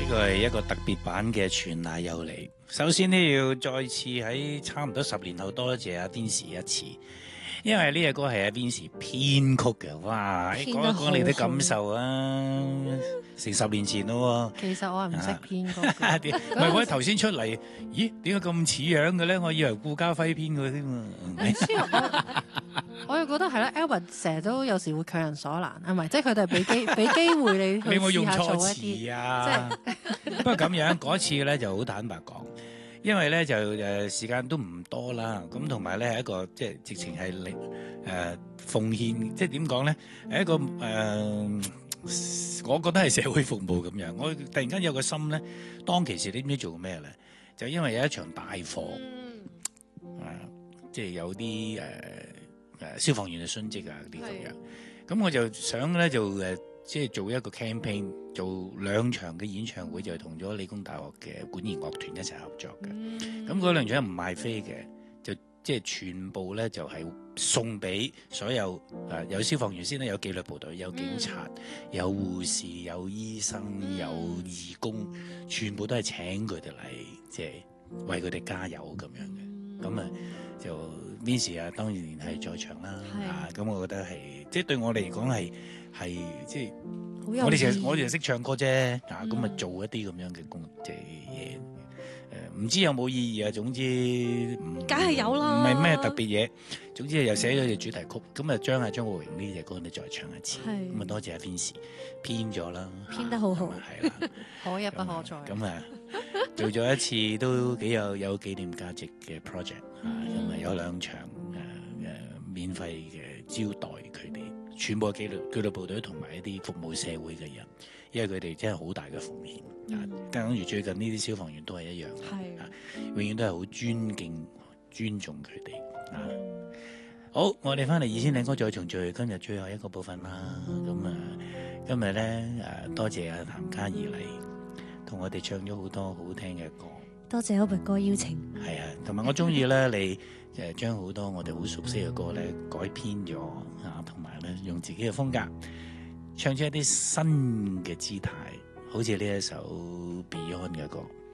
呢個係一個特別版嘅全賴有你。首先呢，要再次喺差唔多10年後多謝阿 Vincy 一次，因為呢隻歌係阿 Vincy 編曲嘅。哇！講一講你啲感受啊，成10年前咯喎。 其實我係唔識編曲嘅。 唔係我頭先出嚟，咦？點解咁似樣嘅咧？我以為顧嘉輝編嘅添啊。 我又覺得係啦 Albert 成日都有時會強人所難，係咪？即係佢哋係俾機會你去試下做一啲。 啊！不過咁樣嗰次咧就好坦白講，因為咧就時間都唔多啦，咁同埋咧係一個即係直情係奉獻，即係點講咧？係一個我覺得係社會服務咁樣。我突然間有個心咧，當其時你唔知做咩咧，就因為有一場大火，即係有啲消防員嘅殉職啊啲咁樣，咁我就想咧就即係做一個 campaign， 做2場嘅演唱會，就同咗理工大學嘅管弦樂團一齊合作嘅。咁嗰2場唔賣飛嘅，就即係全部咧就係送俾所有有消防員先啦，有紀律部隊，有警察，有護士，有醫生，有義工，全部都係請佢哋嚟，即係為佢哋加油咁樣嘅。咁就 Vincy 啊，當然係在場啦。咁我覺得係即係對我嚟講係即係我哋識唱歌啫。咁做一啲咁樣嘅工即係嘢。唔知有冇意義啊？總之梗係有啦， 唔係咩特別嘢。總之又寫咗隻主題曲，咁啊將張國榮呢隻歌你再唱一次。咁啊多謝阿 Vincy 編咗啦， 編得好好， 係啦， 可一不可再。 咁做咗一次都幾有紀念價值嘅 project 咁啊有2場免費嘅招待佢哋，全部係紀律部隊同埋一啲服務社會嘅人，因為佢哋真係好大嘅奉獻。跟住最近呢啲消防員都係一樣，永遠都係好尊敬、尊重佢哋。好，我哋翻嚟2000靚歌再重聚，今日最後一個部分啦。咁今日咧多謝阿譚嘉儀嚟同我哋唱咗好多好聽嘅歌。 多謝 Albert 哥邀請。 係啊，同埋我中意咧，你將好多我哋好熟悉嘅歌咧改編咗同埋咧用自己嘅風格唱出一啲新嘅姿態，好似呢一首 Beyond 嘅歌。